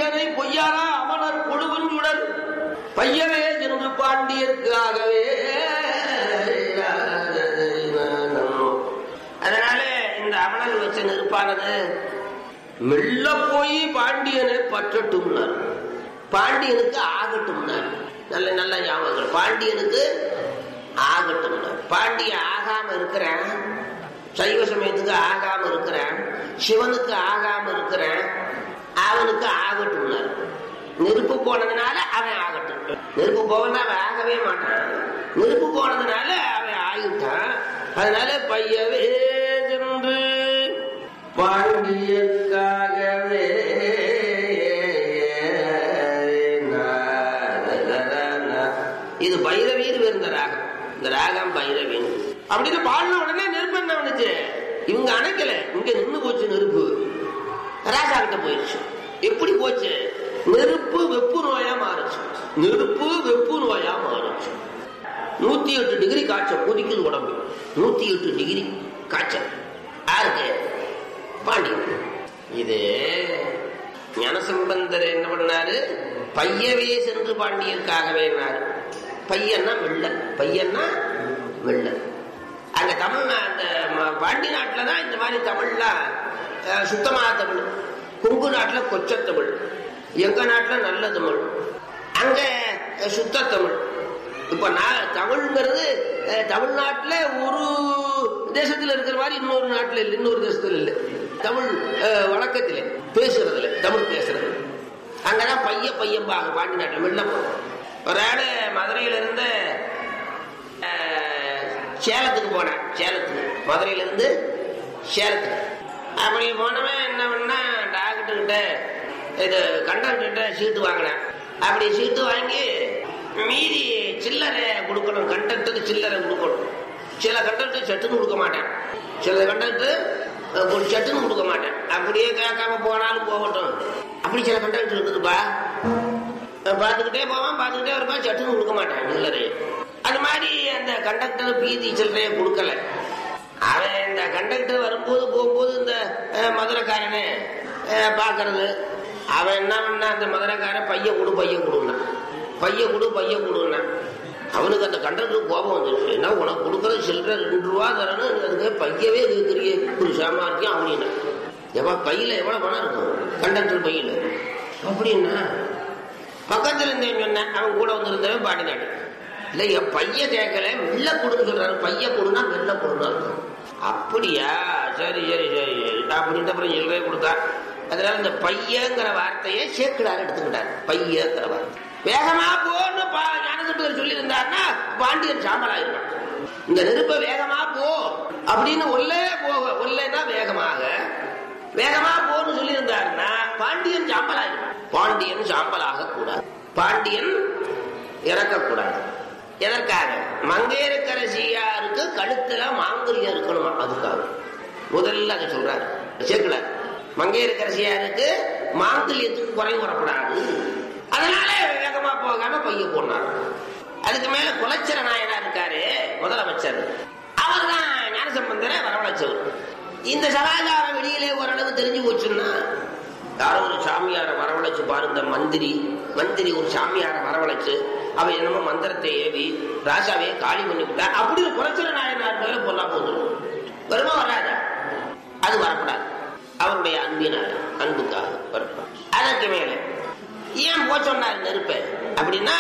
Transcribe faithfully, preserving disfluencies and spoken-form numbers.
பையனை பொய்யாரா அமனர் கொழுகுஞ்சுடர் பையவே என்று பாண்டியர்க்காகவே. அதனால இந்த அமணர் வச்ச நெருப்பானது மெல்ல போய் பாண்டியனை பற்றட்டும்னார், பாண்டியனுக்கு ஆகட்டும்னார். நல்ல நல்ல ஞாபகங்கள். பாண்டியனுக்கு ஆகட்டும்னார். பாண்டிய ஆகாம இருக்கிறேன், சைவ சமயத்துக்கு ஆகாம இருக்கிறேன், சிவனுக்கு ஆகாம இருக்கிறேன், அவனுக்கு ஆகட்டும்னார். நெருப்பு போனதுனால அவன் ஆகட்டும். நெருப்பு போவனா அவன் ஆகவே மாட்டான், நெருப்பு போனதுனால அவன் ஆகிட்டான். அதனால பையவே சென்று பாண்டியர்க்காகவே. இது பைரவீர் இருந்த ராகம். இந்த ராகம் பைரவீர் அப்படின்னு பாடின உடனே நெருப்பு என்ன பண்ணுச்சு, இவங்க அணைக்கல, இங்க நின்று போச்சு நெருப்பு. ராஜா கிட்ட போயிடுச்சு. எப்படி போச்சு? நெருப்பு வெப்பு நோயா மாறுச்சு. நெருப்பு வெப்பு நோயா மாறுச்சு. நூத்தி எட்டு டிகிரி காய்ச்சல் கொதிக்குது உடம்பு. நூத்தி எட்டு டிகிரி காய்ச்சல் யாருக்கு? பாண்டியன். இது ஞானசம்பந்தர் என்ன பண்ணாரு? பையவே சென்று பாண்டியருக்காகவே. பையன்னா வெள்ளன், பையன்னா வெள்ளன். அங்க தமிழ், அந்த பாண்டி நாட்டுலதான் இந்த மாதிரி தமிழ்லாம் சுத்தமான தமிழ். கொங்கு நாட்டுல கொச்ச தமிழ், எங்க நாட்டுல நல்ல தமிழ், அங்க சுத்த தமிழ். இப்ப நான் தமிழ்ங்கிறது தமிழ்நாட்டுல ஒரு தேசத்துல இருக்கிற மாதிரி இன்னொரு நாட்டுல இல்லை, இன்னொரு தேசத்துல இல்லை. தமிழ் வழக்கத்திலே பேசுறதுல, தமிழ் பேசுறது அங்கதான் பைய பையம்பாக பாண்டி நாட்டுல வெள்ள போறோம். ஒரு ஆளு மதுரையில இருந்து சேலத்துக்கு போனேன். சேலத்துக்கு மதுரையில இருந்து சேலத்துக்கு அப்படி போனவன் என்ன பண்ணா, டாக்டர் கிட்ட இது கண்டக்டர்கிட்ட சீட்டு வாங்கினேன். அப்படி சீட்டு வாங்கி மீதி சில்லறை கொடுக்கணும், கண்டக்டருக்கு சில்லறை கொடுக்கணும். சில கண்டக்டர் சட்டுன்னு கொடுக்க மாட்டேன், சில கண்டக்டர் சட்டுன்னு கொடுக்க மாட்டேன். அப்படியே கேட்காம போனாலும் போகட்டும். அப்படி சில கண்டக்டர் இருக்குதுப்பா, பார்த்துக்கிட்டே போவான், பார்த்துக்கிட்டே இருப்பான், சட்டுன்னு கொடுக்க மாட்டேன் சில்லறை. அது மாதிரி அந்த கண்டக்டர் பீதி சில்லறையை கொடுக்கல. அவன் இந்த கண்டக்டர் வரும்போது போகும்போது இந்த மதுரைக்காரனே பாக்குறது, அவன் என்ன பண்ணா, அந்த மதுரைக்காரன் பைய கொடு பைய கொடுன்னா, பைய கொடு பைய கொடுன்னா. அவனுக்கு அந்த கண்டக்டருக்கு கோபம் வந்துருச்சு. என்ன உனக்கு கொடுக்கறது சில்லறை ரெண்டு ரூபா தரணும், அதுக்கு பையவே இருக்கிறீங்க, ஒரு சாமார்த்தியம் அப்படின்னா. எவ்வளோ பையில எவ்வளவு பணம் இருக்கும் கண்டக்டர் பையில அப்படின்னா. பக்கத்துல இருந்தேன் சொன்னேன், அவன் கூட வந்திருந்தவன் பாடி நாடு. இல்ல என் பைய கேட்கல, வெள்ள கொடுன்னு சொல்றாரு. பைய கொடுனா வெள்ள கொடுனா இருக்கும். அப்படியா, சரி சரி சரி அப்படின்ட்டு அப்புறம் சில்லறையை கொடுத்தா. அதனால இந்த பையங்கிற வார்த்தையை சேக்கிடார் எடுத்துக்கிட்டார். பையங்கிற வார்த்தை வேகமா போன்னு ஞானசம்பந்தர் சொல்லி இருந்தாருன்னா பாண்டியன் சாம்பலாயிருக்கும். இந்த நெருப்ப வேகமா போ அப்படின்னு ஒல்லே போக, ஒல்லைன்னா வேகமாக, வேகமா போன்னு சொல்லி இருந்தாருன்னா பாண்டியன் சாம்பலாயிருக்கும். பாண்டியன் சாம்பலாக கூடாது, பாண்டியன் இறக்கக்கூடாது. எதற்காக? மங்கையரக்கரசியாருக்கு கழுத்துல மாங்கல்யம் இருக்கணுமா, அதுக்காக முதல்ல அதை சொல்றாரு சேக்கிழார். மங்கையரக்கரசியாருக்கு மாங்கல்யத்துக்கு குறை வரக்கூடாது, அதனால வேகமா போகாம பைய போனார். அதுக்கு மேல குலச்சிர நாயனா இருக்காரு முதலமைச்சர், அவர் தான் ஞானசம்பந்தரை வரவழைச்சவர். இந்த சமாச்சாரம் வெளியிலே ஓரளவு தெரிஞ்சு போச்சுன்னா, யாரோ ஒரு சாமியாரை வரவழைச்சு பாருங்க, மந்திரி மந்திரி ஒரு சாமியாரை வரவழைச்சு அவ என்னமோ மந்திரத்தை ஏவி ராஜாவே காலி பண்ணி விட்டா அப்படின்னு குலச்சிர நாயனார் மேல பொல்லா போதும். வருமா வராதா? அது வரக்கூடாது. அவருடைய அன்பினால, அன்புக்காக வரக்கூடாது. அதற்கு மேல ஏன் போச்சொன்னார் நெருப்ப அப்படின்னா,